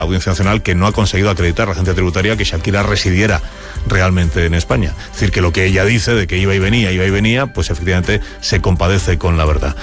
La Audiencia Nacional que no ha conseguido acreditar a la agencia tributaria que Shakira residiera realmente en España. Es decir, que lo que ella dice de que iba y venía, pues efectivamente se compadece con la verdad.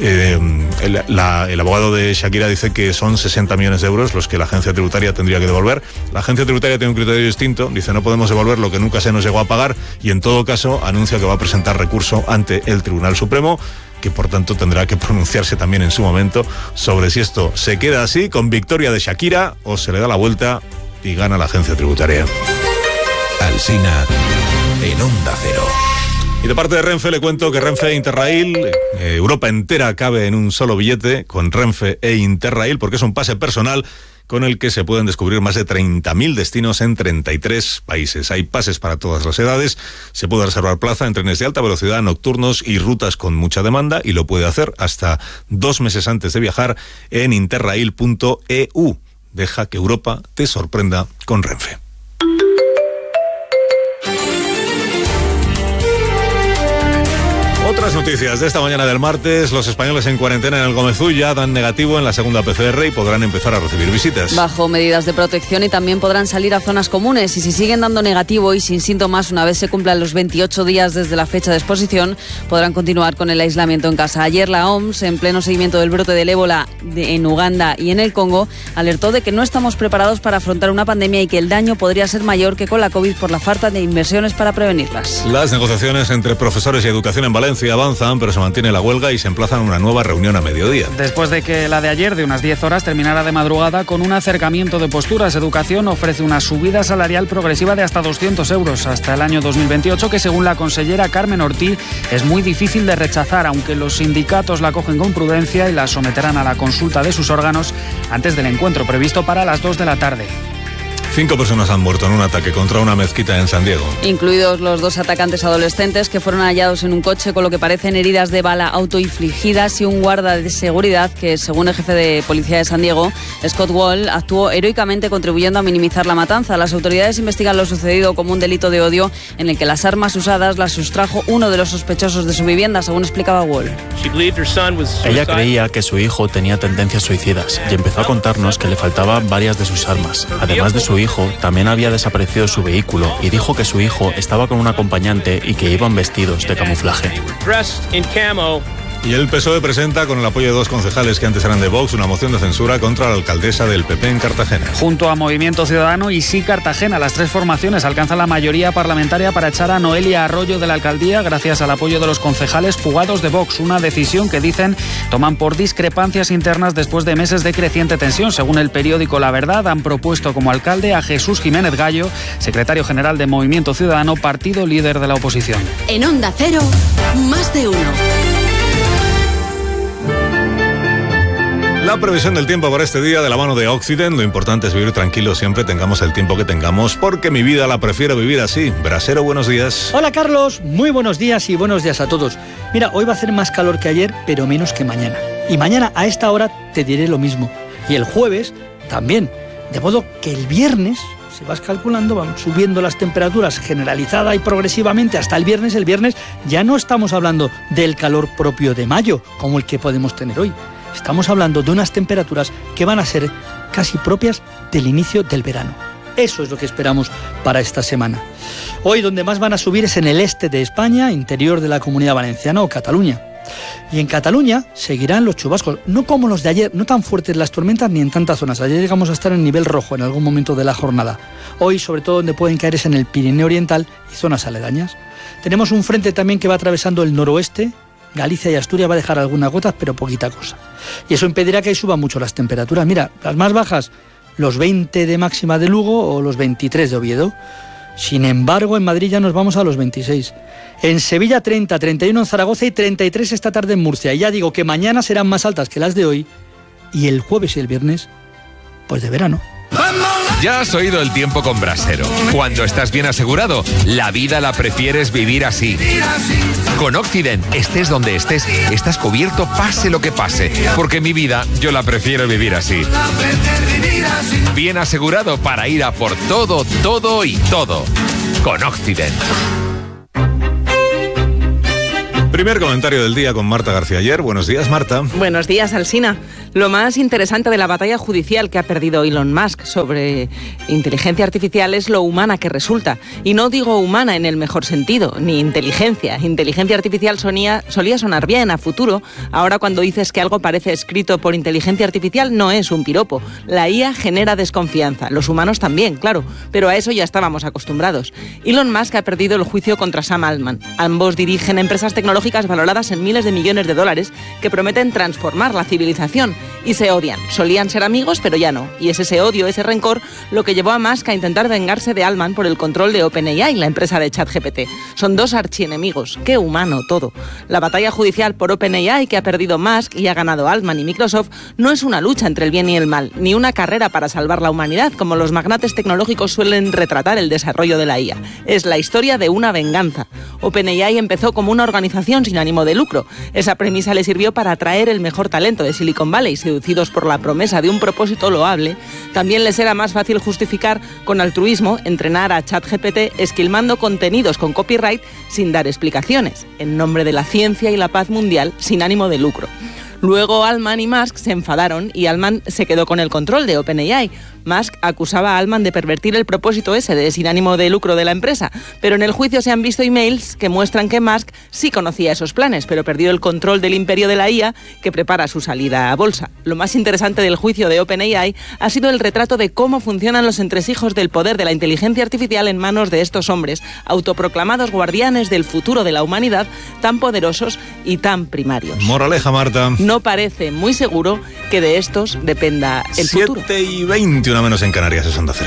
El abogado de Shakira dice que son 60 millones de euros los que la agencia tributaria tendría que devolver. La agencia tributaria tiene un criterio distinto, dice no podemos devolver lo que nunca se nos llegó a pagar y en todo caso anuncia que va a presentar recurso ante el Tribunal Supremo, que por tanto tendrá que pronunciarse también en su momento sobre si esto se queda así con victoria de Shakira o se le da la vuelta y gana la agencia tributaria. Alsina en Onda Cero. Y de parte de Renfe le cuento que Renfe e Interrail, Europa entera cabe en un solo billete con Renfe e Interrail porque es un pase personal con el que se pueden descubrir más de 30.000 destinos en 33 países. Hay pases para todas las edades, se puede reservar plaza en trenes de alta velocidad, nocturnos y rutas con mucha demanda y lo puede hacer hasta 2 meses antes de viajar en interrail.eu. Deja que Europa te sorprenda con Renfe. Otras noticias de esta mañana del martes. Los españoles en cuarentena en el Gómezulla dan negativo en la segunda PCR y podrán empezar a recibir visitas. Bajo medidas de protección y también podrán salir a zonas comunes. Y si siguen dando negativo y sin síntomas, una vez se cumplan los 28 días desde la fecha de exposición, podrán continuar con el aislamiento en casa. Ayer la OMS, en pleno seguimiento del brote del ébola en Uganda y en el Congo, alertó de que no estamos preparados para afrontar una pandemia y que el daño podría ser mayor que con la COVID por la falta de inversiones para prevenirlas. Las negociaciones entre profesores y educación en Valencia avanzan, pero se mantiene la huelga y se emplazan a una nueva reunión a mediodía. Después de que la de ayer, de unas 10 horas, terminara de madrugada con un acercamiento de posturas, Educación ofrece una subida salarial progresiva de hasta 200 euros hasta el año 2028, que según la consellera Carmen Ortiz es muy difícil de rechazar, aunque los sindicatos la cogen con prudencia y la someterán a la consulta de sus órganos antes del encuentro previsto para las 2 de la tarde. 5 personas han muerto en un ataque contra una mezquita en San Diego. Incluidos los 2 atacantes adolescentes que fueron hallados en un coche con lo que parecen heridas de bala autoinfligidas y un guarda de seguridad que, según el jefe de policía de San Diego, Scott Wall, actuó heroicamente contribuyendo a minimizar la matanza. Las autoridades investigan lo sucedido como un delito de odio en el que las armas usadas las sustrajo uno de los sospechosos de su vivienda, según explicaba Wall. Ella creía que su hijo tenía tendencias suicidas y empezó a contarnos que le faltaban varias de sus armas. Además de su hijo, también había desaparecido su vehículo y dijo que su hijo estaba con un acompañante y que iban vestidos de camuflaje. Y el PSOE presenta, con el apoyo de 2 concejales que antes eran de Vox, una moción de censura contra la alcaldesa del PP en Cartagena. Junto a Movimiento Ciudadano y Sí Cartagena, las 3 formaciones alcanzan la mayoría parlamentaria para echar a Noelia Arroyo de la alcaldía gracias al apoyo de los concejales fugados de Vox, una decisión que dicen toman por discrepancias internas después de meses de creciente tensión. Según el periódico La Verdad, han propuesto como alcalde a Jesús Jiménez Gallo, secretario general de Movimiento Ciudadano, partido líder de la oposición. En Onda Cero, más de uno. La previsión del tiempo para este día de la mano de Occident. Lo importante es vivir tranquilo siempre, tengamos el tiempo que tengamos, porque mi vida la prefiero vivir así. Brasero, buenos días. Hola Carlos, muy buenos días y buenos días a todos. Mira, hoy va a hacer más calor que ayer, pero menos que mañana. Y mañana a esta hora te diré lo mismo. Y el jueves también. De modo que el viernes, si vas calculando, van subiendo las temperaturas generalizada y progresivamente hasta el viernes. El viernes ya no estamos hablando del calor propio de mayo, como el que podemos tener hoy. Estamos hablando de unas temperaturas que van a ser casi propias del inicio del verano. Eso es lo que esperamos para esta semana. Hoy donde más van a subir es en el este de España, interior de la Comunidad Valenciana o Cataluña. Y en Cataluña seguirán los chubascos, no como los de ayer, no tan fuertes las tormentas ni en tantas zonas. Ayer llegamos a estar en nivel rojo en algún momento de la jornada. Hoy, sobre todo, donde pueden caer es en el Pirineo Oriental y zonas aledañas. Tenemos un frente también que va atravesando el noroeste. Galicia y Asturias va a dejar algunas gotas, pero poquita cosa. Y eso impedirá que suban mucho las temperaturas. Mira, las más bajas, los 20 de máxima de Lugo o los 23 de Oviedo. Sin embargo, en Madrid ya nos vamos a los 26. En Sevilla 30, 31 en Zaragoza y 33 esta tarde en Murcia. Y ya digo que mañana serán más altas que las de hoy. Y el jueves y el viernes, pues de verano. Ya has oído el tiempo con Brasero. Cuando estás bien asegurado, la vida la prefieres vivir así. Con Occident, estés donde estés, estás cubierto pase lo que pase. Porque mi vida, yo la prefiero vivir así. Bien asegurado para ir a por todo, todo y todo. Con Occident. Primer comentario del día con Marta García Ayer. Buenos días, Marta. Buenos días, Alsina. Lo más interesante de la batalla judicial que ha perdido Elon Musk sobre inteligencia artificial es lo humana que resulta. Y no digo humana en el mejor sentido, ni inteligencia. Inteligencia artificial solía sonar bien a futuro. Ahora cuando dices que algo parece escrito por inteligencia artificial no es un piropo. La IA genera desconfianza. Los humanos también, claro. Pero a eso ya estábamos acostumbrados. Elon Musk ha perdido el juicio contra Sam Altman. Ambos dirigen empresas tecnológicas valoradas en miles de millones de dólares que prometen transformar la civilización y se odian. Solían ser amigos, pero ya no. Y es ese odio, ese rencor, lo que llevó a Musk a intentar vengarse de Altman por el control de OpenAI, la empresa de ChatGPT. Son dos archienemigos. Qué humano todo. La batalla judicial por OpenAI que ha perdido Musk y ha ganado Altman y Microsoft no es una lucha entre el bien y el mal, ni una carrera para salvar la humanidad, como los magnates tecnológicos suelen retratar el desarrollo de la IA. Es la historia de una venganza. OpenAI empezó como una organización sin ánimo de lucro. Esa premisa le sirvió para atraer el mejor talento de Silicon Valley, seducidos por la promesa de un propósito loable. También les era más fácil justificar con altruismo entrenar a ChatGPT esquilmando contenidos con copyright sin dar explicaciones, en nombre de la ciencia y la paz mundial sin ánimo de lucro. Luego Altman y Musk se enfadaron y Altman se quedó con el control de OpenAI. Musk acusaba a Altman de pervertir el propósito ese de sin ánimo de lucro de la empresa, pero en el juicio se han visto emails que muestran que Musk sí conocía esos planes, pero perdió el control del imperio de la IA que prepara su salida a bolsa. Lo más interesante del juicio de OpenAI ha sido el retrato de cómo funcionan los entresijos del poder de la inteligencia artificial en manos de estos hombres, autoproclamados guardianes del futuro de la humanidad, tan poderosos y tan primarios. Moraleja, Marta. No parece muy seguro que de estos dependa el futuro. 7:20, una menos en Canarias, es Onda Cero.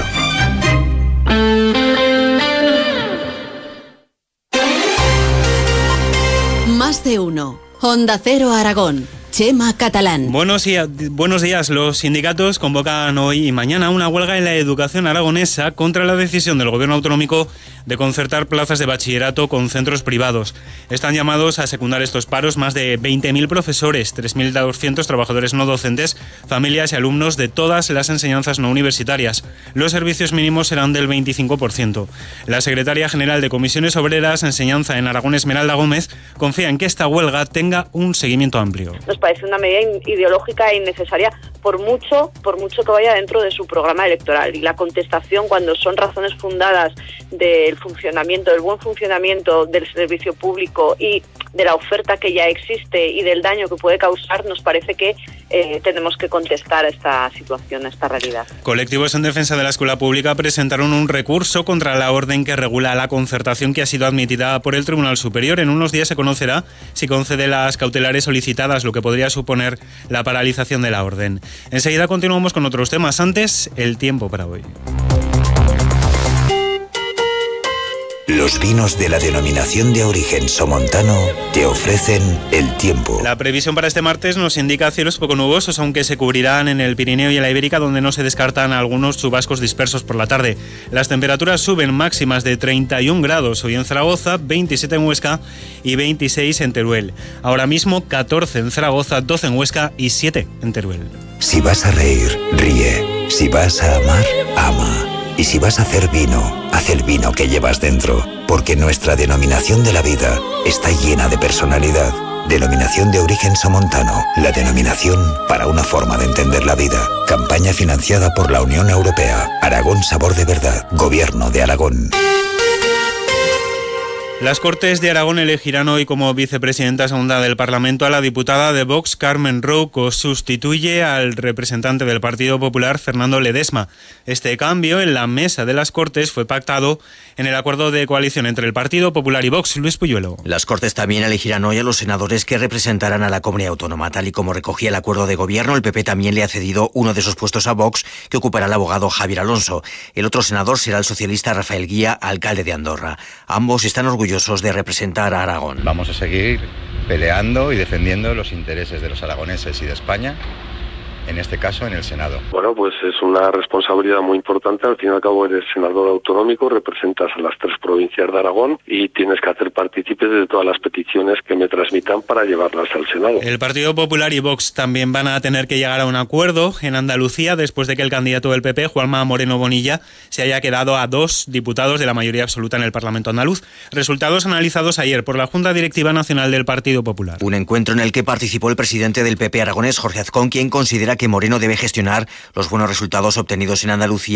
Más de uno. Onda Cero Aragón. Chema Catalán. Buenos días. Los sindicatos convocan hoy y mañana una huelga en la educación aragonesa contra la decisión del gobierno autonómico de concertar plazas de bachillerato con centros privados. Están llamados a secundar estos paros más de 20.000 profesores, 3.200 trabajadores no docentes, familias y alumnos de todas las enseñanzas no universitarias. Los servicios mínimos serán del 25%. La secretaria general de Comisiones Obreras Enseñanza en Aragón, Esmeralda Gómez, confía en que esta huelga tenga un seguimiento amplio. Nos parece una medida ideológica e innecesaria por mucho que vaya dentro de su programa electoral, y la contestación cuando son razones fundadas del buen funcionamiento del servicio público y de la oferta que ya existe y del daño que puede causar, nos parece que tenemos que contestar a esta situación, a esta realidad. Colectivos en defensa de la escuela pública presentaron un recurso contra la orden que regula la concertación, que ha sido admitida por el Tribunal Superior. En unos días se conocerá si concede las cautelares solicitadas, lo que podría suponer la paralización de la orden. Enseguida continuamos con otros temas. Antes, el tiempo para hoy. Los vinos de la denominación de origen somontano te ofrecen el tiempo. La previsión para este martes nos indica cielos poco nubosos, aunque se cubrirán en el Pirineo y en la Ibérica, donde no se descartan algunos chubascos dispersos por la tarde. Las temperaturas suben, máximas de 31 grados hoy en Zaragoza, 27 en Huesca y 26 en Teruel. Ahora mismo 14 en Zaragoza, 12 en Huesca y 7 en Teruel. Si vas a reír, ríe. Si vas a amar, ama. Y si vas a hacer vino, haz el vino que llevas dentro, porque nuestra denominación de la vida está llena de personalidad. Denominación de origen somontano, la denominación para una forma de entender la vida. Campaña financiada por la Unión Europea. Aragón Sabor de Verdad. Gobierno de Aragón. Las Cortes de Aragón elegirán hoy como vicepresidenta segunda del Parlamento a la diputada de Vox, Carmen Rouco. Sustituye al representante del Partido Popular, Fernando Ledesma. Este cambio en la mesa de las Cortes fue pactado en el acuerdo de coalición entre el Partido Popular y Vox. Luis Puyuelo. Las Cortes también elegirán hoy a los senadores que representarán a la comunidad autónoma. Tal y como recogía el acuerdo de gobierno, el PP también le ha cedido uno de esos puestos a Vox, que ocupará el abogado Javier Alonso. El otro senador será el socialista Rafael Guía, alcalde de Andorra. Ambos están orgullosos de representar a Aragón. Vamos a seguir peleando y defendiendo los intereses de los aragoneses y de España, en este caso en el Senado. Bueno, pues es una responsabilidad muy importante. Al fin y al cabo eres senador autonómico, representas a las 3 provincias de Aragón y tienes que hacer partícipes de todas las peticiones que me transmitan para llevarlas al Senado. El Partido Popular y Vox también van a tener que llegar a un acuerdo en Andalucía después de que el candidato del PP, Juanma Moreno Bonilla, se haya quedado a 2 diputados de la mayoría absoluta en el Parlamento andaluz. Resultados analizados ayer por la Junta Directiva Nacional del Partido Popular. Un encuentro en el que participó el presidente del PP aragonés, Jorge Azcón, quien considera que Moreno debe gestionar los buenos resultados obtenidos en Andalucía